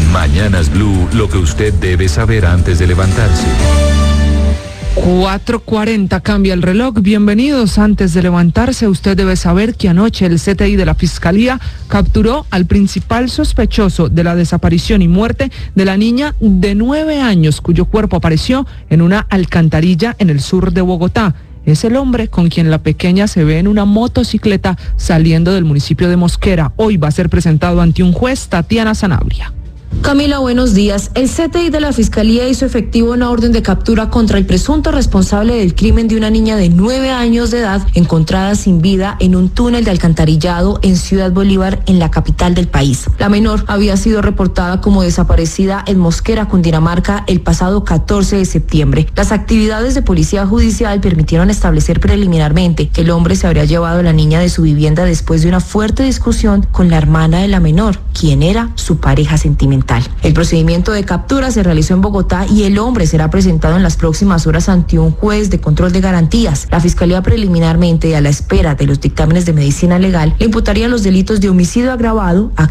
Mañanas Blue, lo que usted debe saber antes de levantarse. 4:40 cambia el reloj. Bienvenidos. Antes de levantarse, usted debe saber que anoche el CTI de la Fiscalía capturó al principal sospechoso de la desaparición y muerte de la niña de 9 años, cuyo cuerpo apareció en una alcantarilla en el sur de Bogotá. Es el hombre con quien la pequeña se ve en una motocicleta saliendo del municipio de Mosquera. Hoy va a ser presentado ante un juez. Tatiana Sanabria. Camila, buenos días. El CTI de la Fiscalía hizo efectivo una orden de captura contra el presunto responsable del crimen de una niña de 9 años de edad encontrada sin vida en un túnel de alcantarillado en Ciudad Bolívar, en la capital del país. La menor había sido reportada como desaparecida en Mosquera, Cundinamarca, el pasado 14 de septiembre. Las actividades de policía judicial permitieron establecer preliminarmente que el hombre se habría llevado a la niña de su vivienda después de una fuerte discusión con la hermana de la menor, quien era su pareja sentimental. El procedimiento de captura se realizó en Bogotá y el hombre será presentado en las próximas horas ante un juez de control de garantías. La Fiscalía preliminarmente, a la espera de los dictámenes de medicina legal, le imputaría los delitos de homicidio agravado,